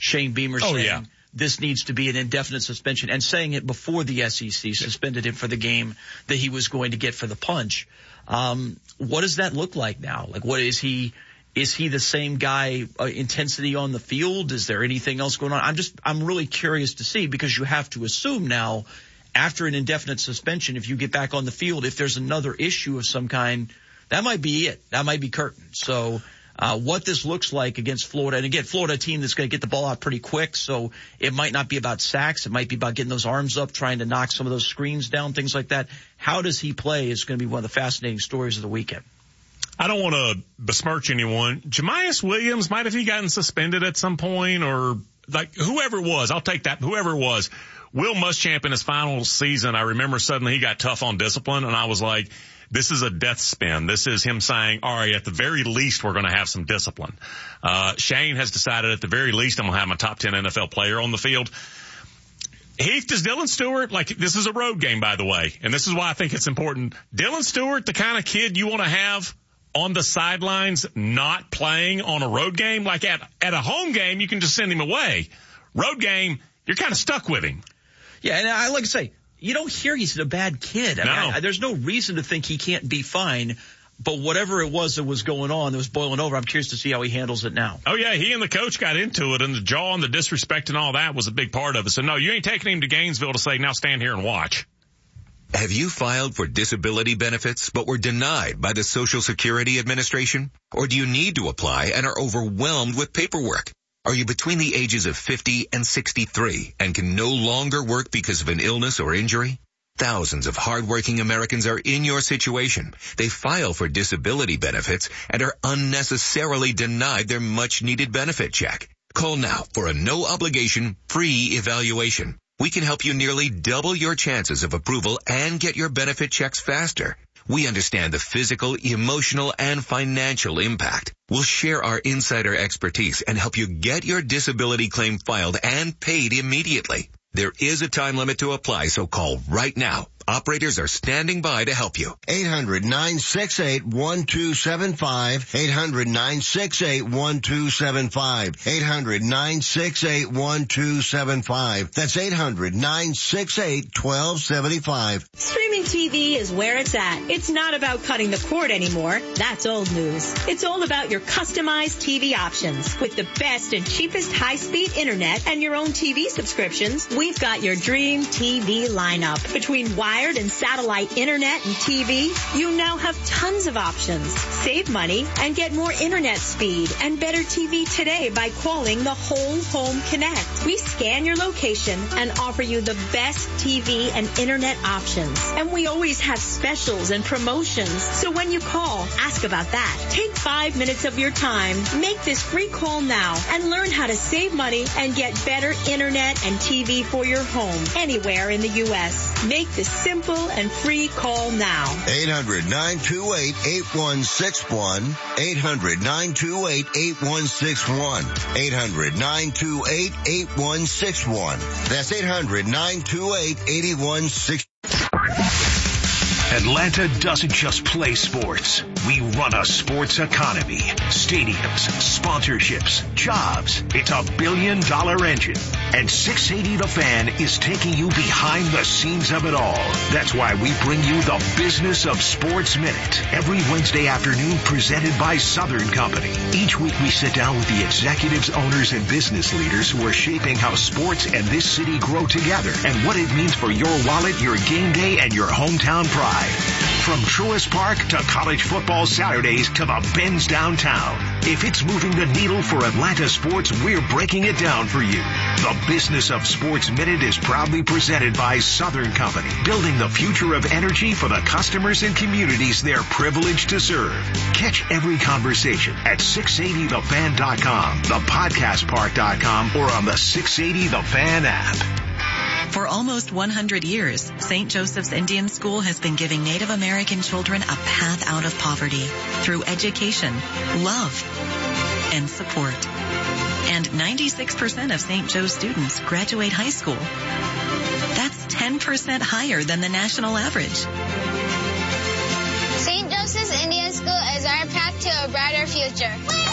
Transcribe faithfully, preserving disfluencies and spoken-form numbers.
Shane Beamer oh, saying yeah. this needs to be an indefinite suspension, and saying it before the S E C suspended him for the game that he was going to get for the punch. Um, what does that look like now? Like, what is he? Is he the same guy, uh, intensity on the field? Is there anything else going on? I'm just, I'm really curious to see, because you have to assume now, after an indefinite suspension, if you get back on the field, if there's another issue of some kind, that might be it. That might be curtain. So, uh, what this looks like against Florida, and again, Florida, a team that's going to get the ball out pretty quick, so it might not be about sacks. It might be about getting those arms up, trying to knock some of those screens down, things like that. How does he play is going to be one of the fascinating stories of the weekend. I don't want to besmirch anyone. Jamias Williams, might have he gotten suspended at some point, or like whoever it was, I'll take that, whoever it was. Will Muschamp in his final season, I remember suddenly he got tough on discipline, and I was like, this is a death spin. This is him saying, all right, at the very least, we're going to have some discipline. Uh, Shane has decided at the very least I'm going to have my top ten N F L player on the field. Heath, does Dylan Stewart, like, this is a road game, by the way, and this is why I think it's important. Dylan Stewart, the kind of kid you want to have on the sidelines, not playing on a road game? Like at, at a home game, you can just send him away. Road game, you're kind of stuck with him. Yeah, and I like to say, you don't hear he's a bad kid. I no. mean, I, there's no reason to think he can't be fine. But whatever it was that was going on, that was boiling over, I'm curious to see how he handles it now. Oh, yeah, he and the coach got into it, and the jaw and the disrespect and all that was a big part of it. So, no, you ain't taking him to Gainesville to say, now stand here and watch. Have you filed for disability benefits but were denied by the Social Security Administration? Or do you need to apply and are overwhelmed with paperwork? Are you between the ages of fifty and sixty-three and can no longer work because of an illness or injury? Thousands of hardworking Americans are in your situation. They file for disability benefits and are unnecessarily denied their much-needed benefit check. Call now for a no-obligation, free evaluation. We can help you nearly double your chances of approval and get your benefit checks faster. We understand the physical, emotional, and financial impact. We'll share our insider expertise and help you get your disability claim filed and paid immediately. There is a time limit to apply, so call right now. Operators are standing by to help you. eight hundred, nine six eight, one two seven five. eight hundred, nine six eight, one two seven five. eight hundred, nine six eight, one two seven five. That's eight hundred, nine six eight, one two seven five. Streaming T V is where it's at. It's not about cutting the cord anymore. That's old news. It's all about your customized T V options. With the best and cheapest high-speed internet and your own T V subscriptions, we've got your dream T V lineup. Between wired and satellite internet and T V, you now have tons of options. Save money and get more internet speed and better T V today by calling the Whole Home Connect. We scan your location and offer you the best T V and internet options. And we always have specials and promotions. So when you call, ask about that. Take five minutes of your time, make this free call now, and learn how to save money and get better internet and T V for your home anywhere in the U S. Make this simple and free call now. eight hundred, nine two eight, eight one six one. eight hundred, nine two eight, eight one six one. eight hundred, nine two eight, eight one six one. That's eight hundred, nine two eight, eight one six one. Atlanta doesn't just play sports. We run a sports economy. Stadiums, sponsorships, jobs. It's a billion dollar engine. And six eighty The Fan is taking you behind the scenes of it all. That's why we bring you the Business of Sports Minute every Wednesday afternoon, presented by Southern Company. Each week we sit down with the executives, owners, and business leaders who are shaping how sports and this city grow together and what it means for your wallet, your game day, and your hometown pride. From Truist Park to college football Saturdays to the Benz downtown. If it's moving the needle for Atlanta sports, we're breaking it down for you. The Business of Sports Minute is proudly presented by Southern Company, building the future of energy for the customers and communities they're privileged to serve. Catch every conversation at six eighty the fan dot com, the podcast park dot com, or on the six eighty The Fan app. For almost one hundred years, Saint Joseph's Indian School has been giving Native American children a path out of poverty through education, love, and support. And ninety-six percent of Saint Joe's students graduate high school. That's ten percent higher than the national average. Saint Joseph's Indian School is our path to a brighter future.